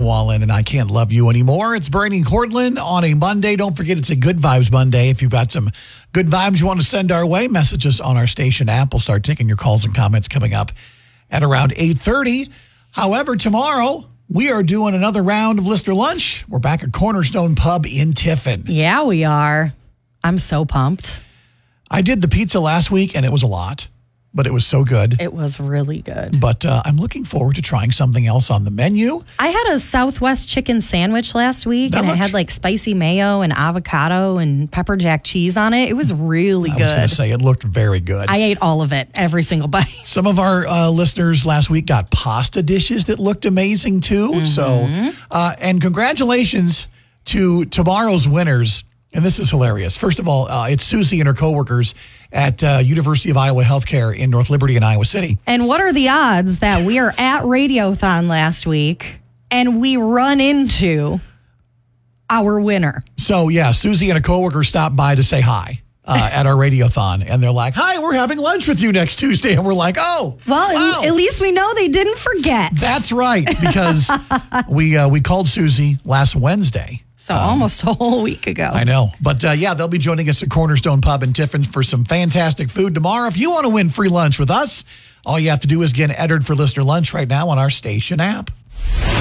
Wallen and I Can't Love You Anymore. It's Brady and Cortland on a Monday. Don't forget, it's a Good Vibes Monday. If you've got some good vibes you want to send our way, message us on our station app. We'll start taking your calls and comments coming up at around 8:30. However, tomorrow, we are doing another round of Lister Lunch. We're back at Cornerstone Pub in Tiffin. Yeah, we are. I'm so pumped. I did the pizza last week, and it was a lot, but it was so good. It was really good. But I'm looking forward to trying something else on the menu. I had a Southwest chicken sandwich last week, and it had like spicy mayo and avocado and pepper jack cheese on it. It was really good. I was going to say, it looked very good. I ate all of it, every single bite. Some of our listeners last week got pasta dishes that looked amazing, too. Mm-hmm. So, and congratulations to tomorrow's winners. And this is hilarious. First of all, it's Susie and her coworkers at University of Iowa Healthcare in North Liberty in Iowa City. And what are the odds that we are at Radiothon last week and we run into our winner? So, yeah, Susie and a coworker stopped by to say hi at our Radiothon. And they're like, hi, we're having lunch with you next Tuesday. And we're like, oh, well, wow. At least we know they didn't forget. That's right, because we called Susie last Wednesday. So almost a whole week ago. I know. But yeah, they'll be joining us at Cornerstone Pub in Tiffin for some fantastic food tomorrow. If you want to win free lunch with us, all you have to do is get entered for Lister Lunch right now on our station app.